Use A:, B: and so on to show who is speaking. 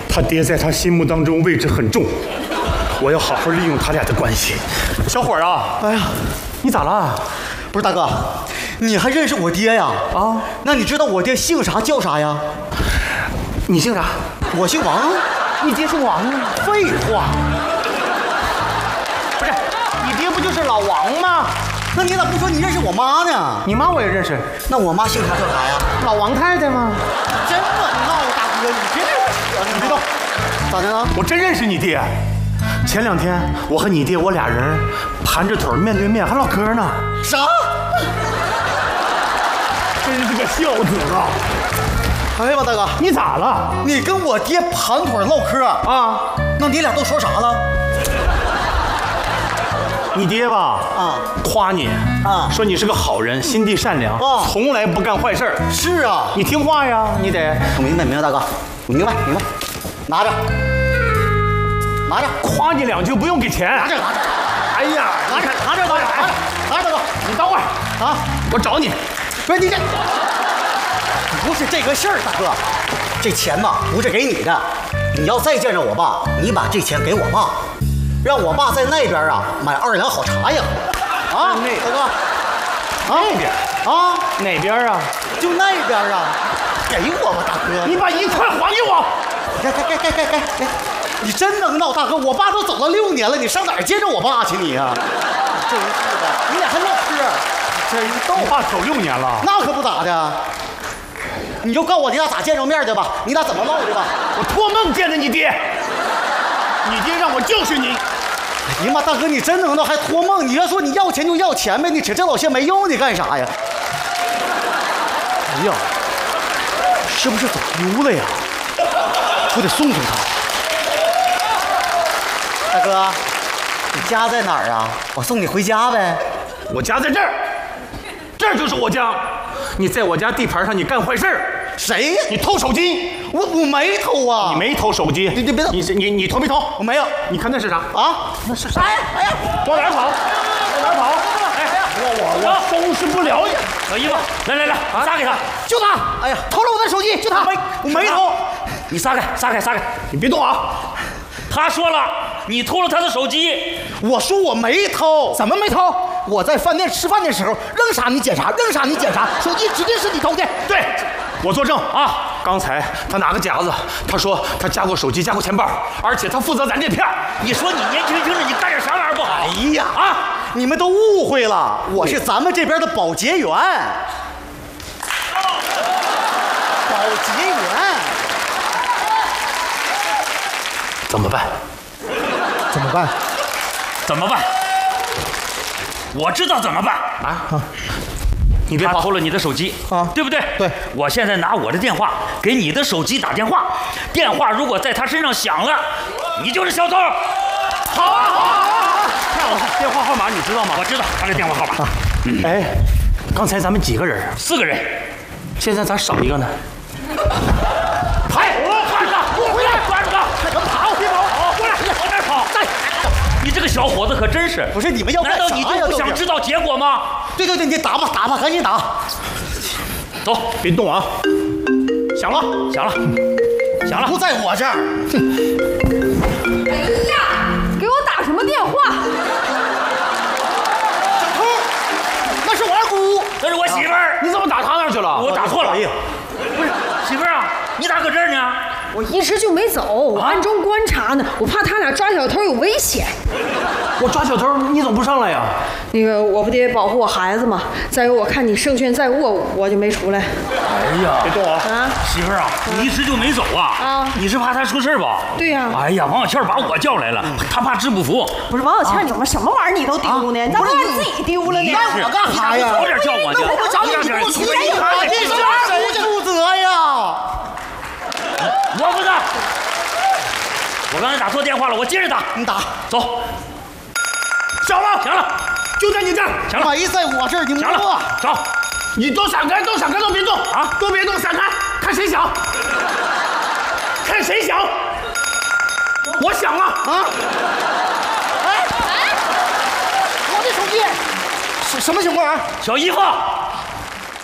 A: 他爹在他心目当中位置很重，我要好好利用他俩的关系。小伙儿啊，
B: 哎呀，
A: 你咋了？
B: 不是大哥，你还认识我爹呀？
A: 啊，
B: 那你知道我爹姓啥叫啥呀？
A: 你姓啥？
B: 我姓王。
A: 你爹姓王啊？
B: 废话，
A: 不是，你爹不就是老王吗？
B: 那你咋不说你认识我妈呢？
A: 你妈我也认识，
B: 那我妈姓啥叫啥呀？
A: 老王太太吗？
B: 真么闹，大哥，你这你别动，咋的了？
A: 我真认识你爹。前2天我和你爹我俩人盘着腿面对面还唠嗑呢。
B: 啥？
A: 真是个孝子啊！
B: 哎呀妈，大哥，
A: 你咋了？
B: 你跟我爹盘腿唠嗑
A: 啊？
B: 那你俩都说啥了？
A: 你爹吧，夸你说你是个好人，心地善良，从来不干坏事儿。
B: 是啊，
A: 你听话呀，你得。
B: 我明白，大哥，我明白，拿着，
A: 夸你2句不用给钱。
B: 拿着。
A: 哎呀，
B: 拿着，大哥，
A: 你等会儿啊，我找你。
B: 不是你这，不是这个事儿，大哥，这钱吧不是给你的，你要再见着我爸，你把这钱给我爸。让我爸在那边买2两好茶呀，大哥，
A: 那边哪边啊？
B: 就那边给我吧，大哥，
A: 你把1块还给我。
B: 给，你真能闹，大哥，我爸都走了6年了，你上哪儿见着我爸去你呀？真是的，你俩还唠嗑，真逗。
A: 我爸走6年了，
B: 那可不咋的。你就告诉我你俩咋见着面的吧，你俩怎么唠的吧？
A: 我托梦见的你爹。你爹让我救是你。
B: 哎呀妈，大哥，你真能闹还托梦？你要说你要钱就要钱呗，你扯这老些没用，你干啥呀？哎呀，是不是走丢了呀？我得送他。大哥，你家在哪儿啊？我送你回家呗。
A: 我家在这儿，这儿就是我家。你在我家地盘上，你干坏事儿。
B: 谁呀？
A: 你偷手机。
B: 我没偷啊！
A: 你没偷手机？
B: 你别动！
A: 你偷没偷？
B: 我没有。
A: 你看那是啥
B: 啊？
A: 那是啥？
B: 哎呀，
A: 往哪儿跑？我收拾不了你。
C: 小姨夫，来，撒给他，
B: 就他！哎呀，偷了我的手机，就他！我没偷。
C: 你撒开，
A: 你别动啊！
C: 他说了，你偷了他的手机。
B: 我说我没偷。
D: 怎么没偷？我在饭店吃饭的时候，扔啥你检查，手机指定是你偷的。
A: 对，我作证啊！刚才他拿个夹子，他说他加过手机，加过钱包，而且他负责咱这片儿。
C: 你说你年轻轻的，你干点啥玩意儿不好？
B: 哎呀你们都误会了，我是咱们这边的保洁员。保洁员。
A: 怎么办？
C: 我知道怎么办
A: 啊！你别跑，
C: 他偷了你的手机
D: 啊，
C: 对不对？
D: 对，
C: 我现在拿我的电话给你的手机打电话，电话如果在他身上响了，你就是小偷。
A: 好啊！电话号码你知道吗？
C: 我知道他的电话号码。
A: 哎，刚才咱们几个人
C: ？4个人，
A: 现在咋少一个呢？
C: 抓住他！别跑！过来，往哪跑？你这个小伙子可真是！
B: 不是你们要干啥呀？
C: 难道你就不想知道结果吗？
B: 对，你打吧，赶紧打！
C: 走，
A: 别动啊！响了，
B: 不在我这儿。
E: 哎呀，给我打什么电话？
B: 小偷，那是我二姑，
C: 那是我媳妇儿。
A: 你怎么打他那儿去了？
C: 我打错了。
B: 哎呀，
C: 不是媳妇儿啊，你咋搁这儿呢？
E: 我一直就没走，我暗中观察呢，我怕他俩抓小偷有危险。
A: 我抓小偷，你怎么不上来呀？
E: 那个我不得保护我孩子吗？再有我看你胜券在握，我就没出来。
C: 哎呀，
A: 别动啊！
C: 媳妇儿啊，你一直就没走啊？你是怕他出事吧？
E: 对呀。
C: 哎呀，王小倩把我叫来了，他怕治不服。
E: 不是王小倩，你怎么什么玩意儿你都丢呢？你咋不让自己丢了呢？
C: 让我干啥呀？早点叫我去！
D: 我找你，你不出来，
B: 这是谁负责呀？
C: 我负责。我刚才打错电话了，我接着打。
B: 你打，
C: 走。
A: 响了，就在你这儿。
C: 行了，
B: 没在我这儿，你
C: 行了，走。
A: 你都闪开，都别动啊！都别动，闪开，看谁响。我响了啊！
B: 哎，我的手机，什么情况啊？
C: 小姨夫，